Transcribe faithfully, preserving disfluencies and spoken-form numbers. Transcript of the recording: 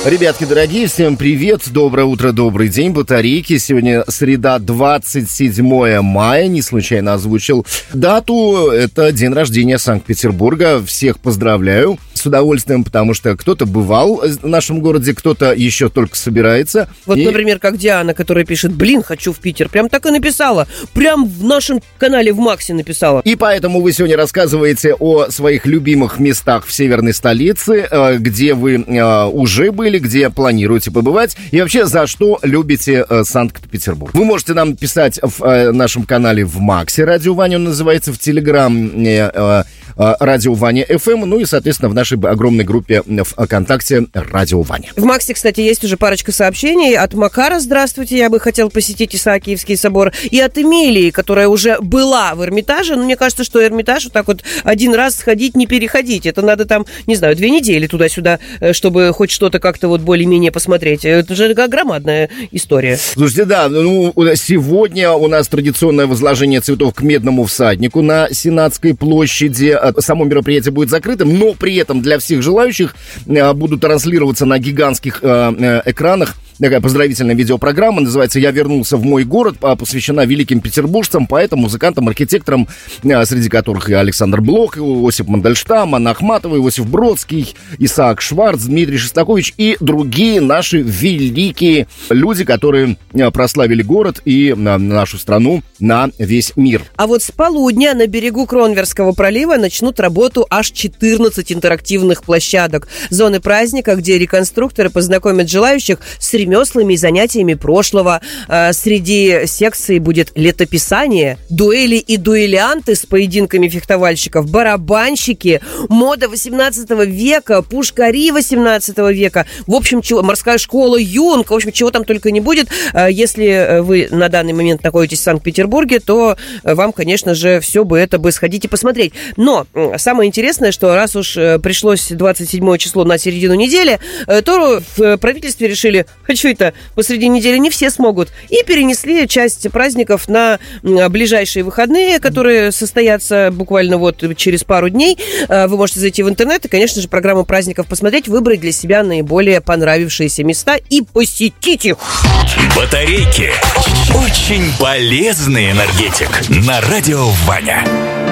Ребятки дорогие, всем привет, доброе утро, добрый день, батарейки. Сегодня среда, двадцать седьмое мая, не случайно озвучил дату, это день рождения Санкт-Петербурга. Всех поздравляю с удовольствием, потому что кто-то бывал в нашем городе, кто-то еще только собирается. Вот, и... например, как Диана, которая пишет: блин, хочу в Питер. Прям так и написала. Прям в нашем канале в Максе написала. И поэтому вы сегодня рассказываете о своих любимых местах в северной столице, где вы уже были, где планируете побывать, и вообще за что любите Санкт-Петербург. Вы можете нам писать в нашем канале в Максе, Радио Ваня он называется, в Телеграме Радио Ваня эф эм, ну и, соответственно, в нашей огромной группе ВКонтакте Радио Ваня. В Максе, кстати, есть уже парочка сообщений от Макара: здравствуйте, я бы хотел посетить Исаакиевский собор, и от Эмилии, которая уже была в Эрмитаже, но мне кажется, что Эрмитаж вот так вот один раз сходить, не переходить, это надо там, не знаю, две недели туда-сюда, чтобы хоть что-то как-то вот более-менее посмотреть. Это же громадная история. Слушайте, да, ну, сегодня у нас традиционное возложение цветов к Медному всаднику на Сенатской площади. Само мероприятие будет закрытым, но при этом для всех желающих будут транслироваться на гигантских экранах такая поздравительная видеопрограмма, называется «Я вернулся в мой город», посвящена великим петербуржцам, поэтам, музыкантам, архитекторам, среди которых и Александр Блок, и Осип Мандельштам, Анна Ахматова, Иосиф Бродский, Исаак Шварц, Дмитрий Шостакович и другие наши великие люди, которые прославили город и нашу страну на весь мир. А вот с полудня на берегу Кронверского пролива начнут работу аж четырнадцать интерактивных площадок. Зоны праздника, где реконструкторы познакомят желающих с ремеслами и занятиями прошлого. Среди секций будет летописание, дуэли и дуэлянты с поединками фехтовальщиков, барабанщики, мода восемнадцатого века, пушкари восемнадцатого века, в общем, чего, морская школа Юнг, в общем, чего там только не будет. Если вы на данный момент находитесь в Санкт-Петербурге, то вам, конечно же, все бы это бы сходить и посмотреть. Но самое интересное, что раз уж пришлось двадцать седьмое число на середину недели, то в правительстве решили: а что это, посреди недели не все смогут. И перенесли часть праздников на ближайшие выходные, которые состоятся буквально вот через пару дней. Вы можете зайти в интернет и, конечно же, программу праздников посмотреть, выбрать для себя наиболее понравившиеся места и посетить их. Батарейки. Очень полезный энергетик на Радио Ваня.